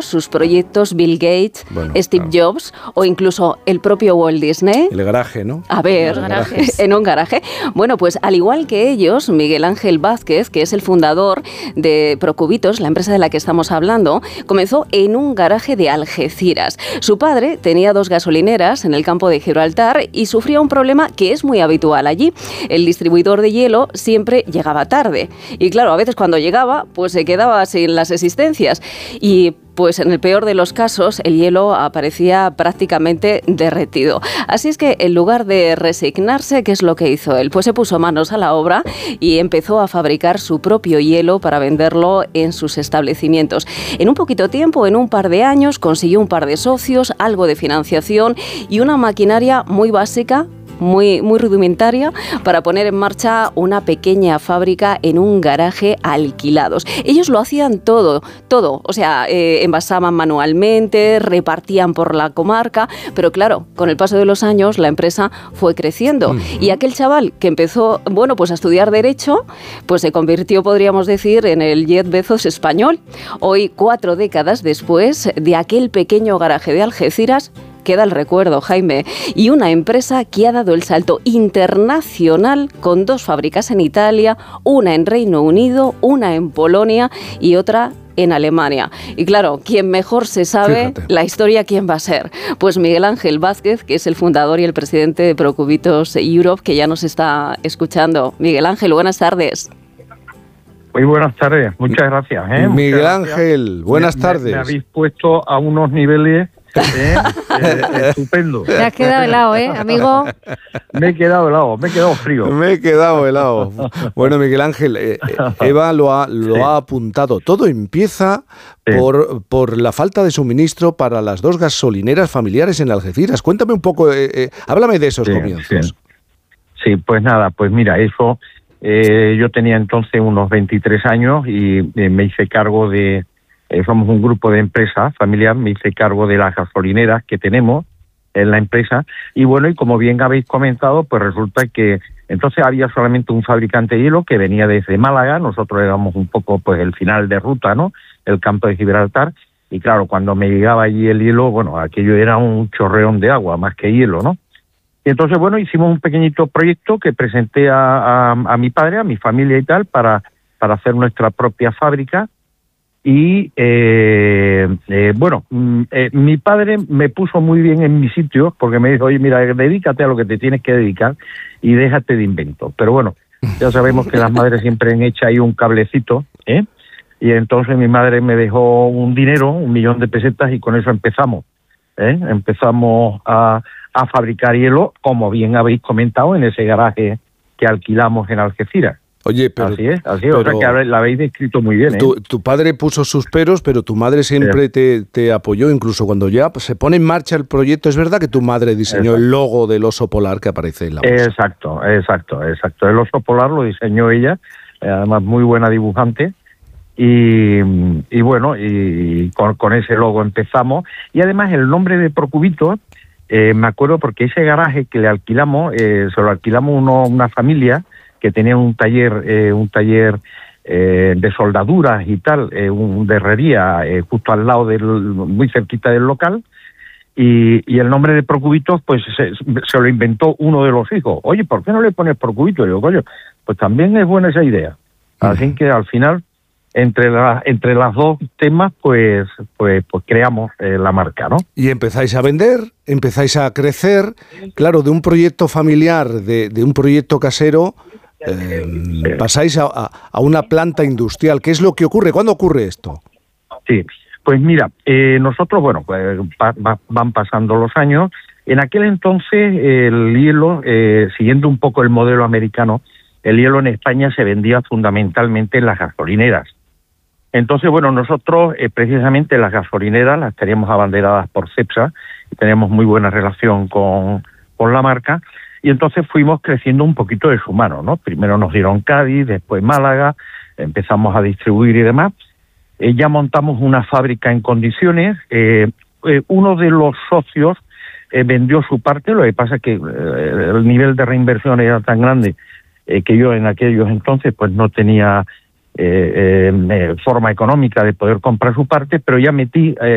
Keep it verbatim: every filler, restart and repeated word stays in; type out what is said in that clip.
sus proyectos Bill Gates, bueno, Steve claro. Jobs o incluso el propio Walt Disney. El garaje, ¿no? A ver, en un garaje. Bueno, pues al igual que ellos, Miguel Ángel Vázquez, que es el fundador de Procubitos, la empresa de la que estamos hablando, comenzó en un garaje de Algeciras. Su padre tenía dos gasolineras en el campo de Gibraltar y sufría un problema que es muy habitual allí. El distribuidor de hielo siempre llegaba tarde. Y claro, a veces cuando llegaba, pues se quedaba sin las existencias. Y pues en el peor de los casos, el hielo aparecía prácticamente derretido. Así es que en lugar de resignarse, ¿qué es lo que hizo él? Pues se puso manos a la obra y empezó a fabricar su propio hielo para venderlo en sus establecimientos. En un poquito tiempo, en un par de años, consiguió un par de socios, algo de financiación y una maquinaria muy básica, muy, muy rudimentaria, para poner en marcha una pequeña fábrica en un garaje alquilados. Ellos lo hacían todo, todo, o sea, eh, envasaban manualmente, repartían por la comarca, pero claro, con el paso de los años la empresa fue creciendo uh-huh. y aquel chaval que empezó, bueno, pues a estudiar Derecho, pues se convirtió, podríamos decir, en el Jeff Bezos español. Hoy, cuatro décadas después de aquel pequeño garaje de Algeciras, queda el recuerdo, Jaime, y una empresa que ha dado el salto internacional con dos fábricas en Italia, una en Reino Unido, una en Polonia y otra en Alemania. Y claro, quien mejor se sabe Fíjate. la historia, ¿quién va a ser? Pues Miguel Ángel Vázquez, que es el fundador y el presidente de Procubitos Europe, que ya nos está escuchando. Miguel Ángel, buenas tardes. Muy buenas tardes, muchas gracias. ¿eh? Miguel muchas Ángel, gracias. buenas me, tardes. Me, me habéis puesto a unos niveles ¿Eh? Eh, estupendo. Te has quedado helado, ¿eh, amigo? Me he quedado helado, me he quedado frío. Me he quedado helado. Bueno, Miguel Ángel, eh, Eva lo ha, lo sí. ha apuntado. Todo empieza sí. por, por la falta de suministro para las dos gasolineras familiares en Algeciras. Cuéntame un poco, eh, eh, háblame de esos sí, comienzos. Sí. sí, pues nada, pues mira, eso, eh, yo tenía entonces unos veintitrés años y eh, me hice cargo de... Eh, somos un grupo de empresas familiar, me hice cargo de las gasolineras que tenemos en la empresa y bueno, y como bien habéis comentado, pues resulta que entonces había solamente un fabricante de hielo que venía desde Málaga, nosotros éramos un poco pues el final de ruta, ¿no? El campo de Gibraltar, y claro, cuando me llegaba allí el hielo, bueno, aquello era un chorreón de agua más que hielo, ¿no? Y entonces, bueno, hicimos un pequeñito proyecto que presenté a, a, a mi padre, a mi familia y tal, para, para hacer nuestra propia fábrica. Y eh, eh, bueno, eh, mi padre me puso muy bien en mi sitio porque me dijo, oye, mira, dedícate a lo que te tienes que dedicar y déjate de invento. Pero bueno, ya sabemos que las madres siempre han hecho ahí un cablecito, ¿eh? Y entonces mi madre me dejó un dinero, un millón de pesetas, y con eso empezamos, ¿eh? Empezamos a, a fabricar hielo, como bien habéis comentado, en ese garaje que alquilamos en Algeciras. Oye, pero... Así es, así es, o sea que la habéis descrito muy bien, ¿eh? Tu, tu padre puso sus peros, pero tu madre siempre sí. te, te apoyó, incluso cuando ya se pone en marcha el proyecto. Es verdad que tu madre diseñó exacto. el logo del oso polar que aparece en la bolsa. Exacto, exacto, exacto. El oso polar lo diseñó ella, además muy buena dibujante, y, y bueno, y con, con ese logo empezamos. Y además el nombre de Procubitos, eh, me acuerdo porque ese garaje que le alquilamos, eh, se lo alquilamos uno, una familia que tenía un taller, eh, un taller eh, de soldaduras y tal, eh, un de herrería, eh, justo al lado del, muy cerquita del local, y, y el nombre de Procubitos, pues se, se lo inventó uno de los hijos. Oye, ¿por qué no le pones Procubitos? Y digo, coño, pues también es buena esa idea. Así que al final, entre la, entre las dos temas, pues, pues, pues creamos eh, la marca, ¿no? Y empezáis a vender, empezáis a crecer, claro, de un proyecto familiar, de, de un proyecto casero. Eh, pasáis a, a, a una planta industrial. ¿Qué es lo que ocurre? ¿Cuándo ocurre esto? Sí, pues mira, eh, nosotros, bueno, pues va, va, van pasando los años. En aquel entonces el hielo, eh, siguiendo un poco el modelo americano, el hielo en España se vendía fundamentalmente en las gasolineras. Entonces, bueno, nosotros eh, precisamente las gasolineras las teníamos abanderadas por Cepsa y teníamos muy buena relación con, con la marca. Y entonces fuimos creciendo un poquito de su mano, ¿no? Primero nos dieron Cádiz, después Málaga, empezamos a distribuir y demás. Eh, ya montamos una fábrica en condiciones. Eh, eh, uno de los socios eh, vendió su parte, lo que pasa es que eh, el nivel de reinversión era tan grande eh, que yo en aquellos entonces pues no tenía eh, eh, forma económica de poder comprar su parte, pero ya metí... Eh,